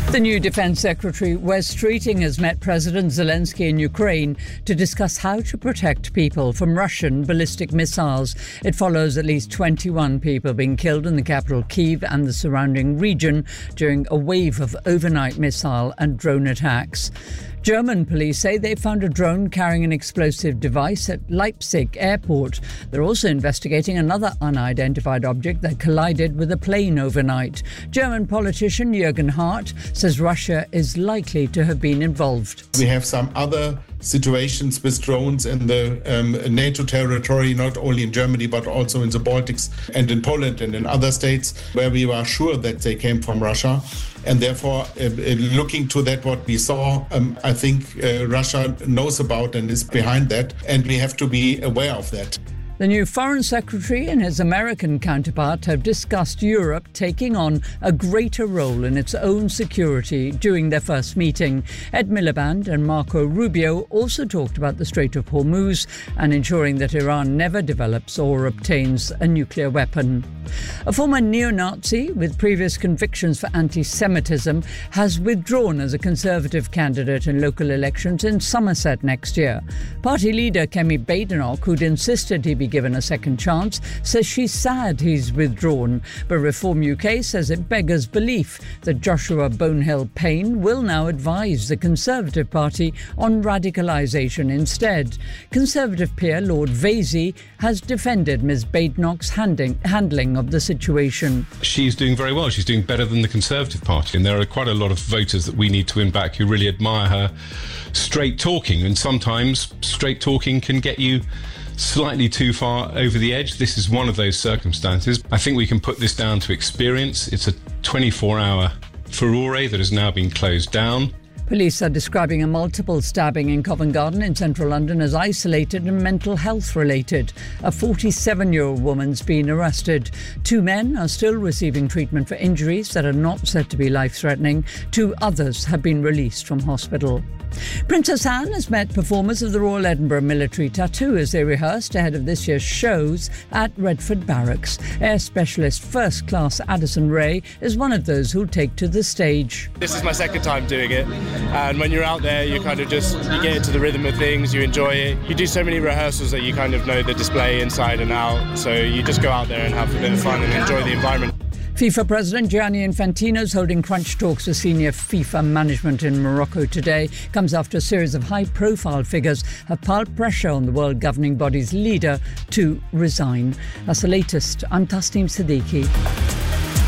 The new Defence Secretary, Wes Streeting, has met President Zelensky in Ukraine to discuss how to protect people from Russian ballistic missiles. It follows at least 21 people being killed in the capital Kyiv and the surrounding region during a wave of overnight missile and drone attacks. German police say they found a drone carrying an explosive device at Leipzig airport. They're also investigating another unidentified object that collided with a plane overnight. German politician Jürgen Hart says Russia is likely to have been involved. We have some other situations with drones in the NATO territory, not only in Germany, but also in the Baltics and in Poland and in other states where we were sure that they came from Russia. And therefore, looking to that, what we saw, I think Russia knows about and is behind that. And we have to be aware of that. The new Foreign Secretary and his American counterpart have discussed Europe taking on a greater role in its own security during their first meeting. Ed Miliband and Marco Rubio also talked about the Strait of Hormuz and ensuring that Iran never develops or obtains a nuclear weapon. A former neo-Nazi with previous convictions for anti-Semitism has withdrawn as a Conservative candidate in local elections in Somerset next year. Party leader Kemi Badenoch, who'd insisted he be given a second chance, says she's sad he's withdrawn. But Reform UK says it beggars belief that Joshua Bonehill Payne will now advise the Conservative Party on radicalisation instead. Conservative peer Lord Vasey has defended Ms Badenoch's handling of the situation. She's doing very well. She's doing better than the Conservative Party, and there are quite a lot of voters that we need to win back who really admire her straight talking, and sometimes straight talking can get you slightly too far over the edge. This is one of those circumstances. I think we can put this down to experience. It's a 24-hour furore that has now been closed down. Police are describing a multiple stabbing in Covent Garden in central London as isolated and mental health related. A 47-year-old woman's been arrested. 2 men are still receiving treatment for injuries that are not said to be life-threatening. 2 others have been released from hospital. Princess Anne has met performers of the Royal Edinburgh Military Tattoo as they rehearsed ahead of this year's shows at Redford Barracks. Air specialist First Class Addison Ray is one of those who'll take to the stage. This is my second time doing it, and when you're out there you kind of you get into the rhythm of things, you enjoy it. You do so many rehearsals that you kind of know the display inside and out, so you just go out there and have a bit of fun and enjoy the environment. FIFA President Gianni Infantino is holding crunch talks with senior FIFA management in Morocco today. Comes after a series of high-profile figures have piled pressure on the world governing body's leader to resign. That's the latest. I'm Tasneem Siddiqui.